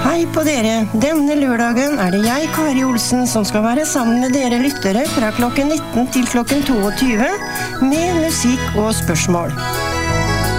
Hei på dere! Denne lørdagen det jeg, Kari Olsen, som skal være sammen med dere lyttere fra klokken 19 til klokken 22 med musikk og spørsmål.